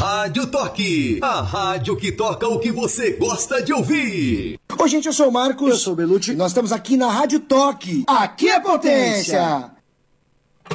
Rádio Toque, a rádio que toca o que você gosta de ouvir. Oi, gente, eu sou o Marcos. Eu sou o Belucci. Nós estamos aqui na Rádio Toque. Aqui é potência!